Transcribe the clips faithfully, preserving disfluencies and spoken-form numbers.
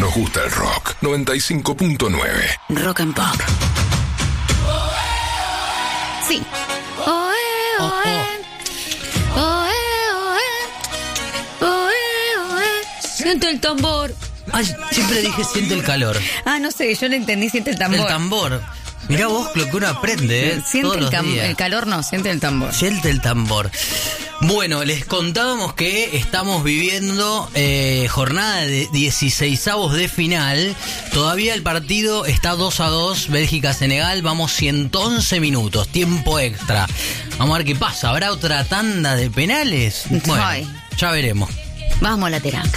Nos gusta el rock. noventa y cinco punto nueve. Rock and Pop. Sí. Oe, oe. Oe, oe. Oe, oe. Siento el tambor. Ay, siempre dije siente el calor. Ah, no sé, yo le entendí, siente el tambor. El tambor. Mirá vos lo que uno aprende, ¿eh? Siente Todos el, los cam- días. el calor, no, siente el tambor. Siente el tambor. Bueno, les contábamos que estamos viviendo eh, jornada de dieciseisavos de final. Todavía el partido está dos a dos, Bélgica-Senegal. Vamos ciento once minutos, tiempo extra. Vamos a ver qué pasa. ¿Habrá otra tanda de penales? Bueno, Ay. ya veremos. Vamos a la teranca.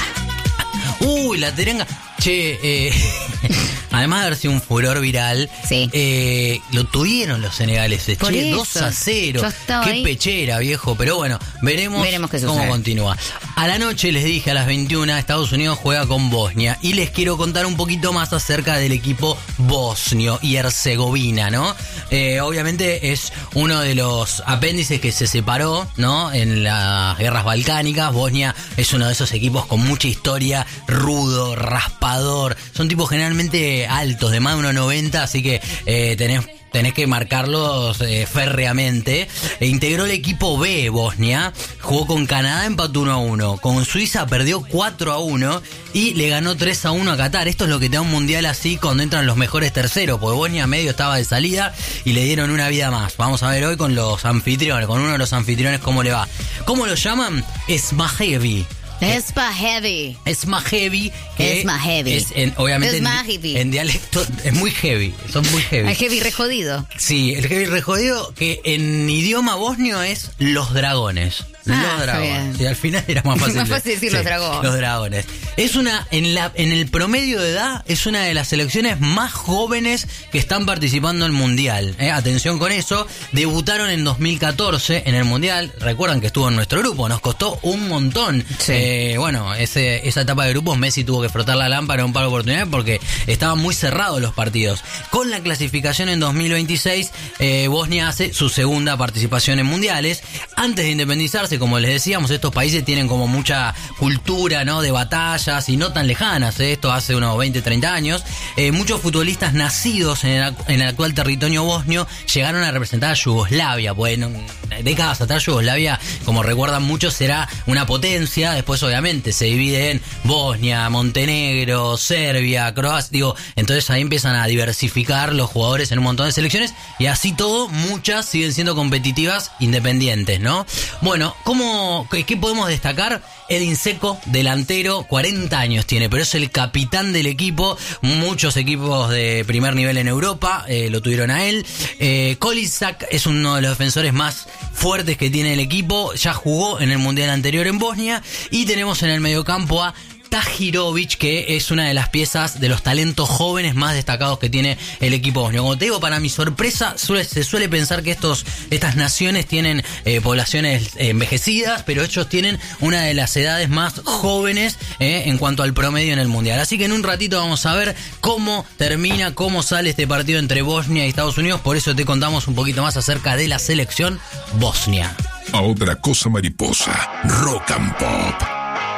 Uy, la terenga. Che, eh, además de haber sido un furor viral, Sí. eh, lo tuvieron los senegaleses. Por Che, eso. dos a cero. Yo estaba Qué ahí. pechera, viejo. Pero bueno, veremos, Veremos qué cómo sucede. continúa. A la noche les dije a las veintiuna, Estados Unidos juega con Bosnia. Y les quiero contar un poquito más acerca del equipo bosnio y Herzegovina, ¿no? Eh, obviamente es uno de los apéndices que se separó, ¿no? En las guerras balcánicas. Bosnia es uno de esos equipos con mucha historia, rudo, raspador. Son tipos generalmente altos, de más de uno noventa, así que eh, tenés... Tenés que marcarlos eh, férreamente. E integró el equipo B, Bosnia. Jugó con Canadá, empató uno a uno. Con Suiza perdió cuatro a uno. Y le ganó tres a uno a Qatar. Esto es lo que te da un mundial así cuando entran los mejores terceros. Porque Bosnia medio estaba de salida y le dieron una vida más. Vamos a ver hoy con los anfitriones, con uno de los anfitriones cómo le va. ¿Cómo lo llaman? Smajevi. Es más heavy. Es más heavy. Que Es más heavy. Es en, obviamente Es en, más heavy. en dialecto es muy heavy. Son muy heavy. El heavy re jodido. Sí, el heavy re jodido, que en idioma bosnio es los dragones. Ah, los está dragones. bien. Y al final era más fácil. Más fácil decir los dragones. Los dragones. Es una, en la, en el promedio de edad, es una de las selecciones más jóvenes que están participando en el mundial. ¿eh? Atención con eso. Debutaron en dos mil catorce en el mundial. Recuerdan que estuvo en nuestro grupo. Nos costó un montón. Sí. Eh, bueno, ese, esa etapa de grupos, Messi tuvo que frotar la lámpara en un par de oportunidades porque estaban muy cerrados los partidos. Con la clasificación en dos mil veintiséis, eh, Bosnia hace su segunda participación en mundiales. Antes de independizarse, como les decíamos, estos países tienen como mucha cultura, ¿no? De batallas y no tan lejanas, ¿eh? Esto hace unos veinte, treinta años. Eh, muchos futbolistas nacidos en el, en el actual territorio bosnio llegaron a representar a Yugoslavia. Bueno, décadas atrás Yugoslavia, como recuerdan muchos, era una potencia. Después obviamente se divide en Bosnia, Montenegro, Serbia, Croacia, digo, entonces ahí empiezan a diversificar los jugadores en un montón de selecciones y así todo, muchas siguen siendo competitivas independientes, ¿no? Bueno, ¿cómo, qué, qué podemos destacar? Edin Dzeko, delantero, cuarenta años tiene, pero es el capitán del equipo. Muchos equipos de primer nivel en Europa eh, lo tuvieron a él. Eh, Kolizak es uno de los defensores más fuertes que tiene el equipo. Ya jugó en el mundial anterior en Bosnia. Y tenemos en el mediocampo a Tahirovic, que es una de las piezas de los talentos jóvenes más destacados que tiene el equipo bosnio. Como te digo, para mi sorpresa, suele, se suele pensar que estos, estas naciones tienen eh, poblaciones eh, envejecidas, pero ellos tienen una de las edades más jóvenes eh, en cuanto al promedio en el mundial. Así que en un ratito vamos a ver cómo termina, cómo sale este partido entre Bosnia y Estados Unidos. Por eso te contamos un poquito más acerca de la selección bosnia. A otra cosa mariposa. Rock and Pop.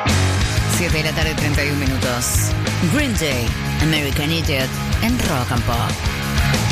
siete de la tarde, treinta y un minutos. Green Day, American Idiot, en Rock and Pop.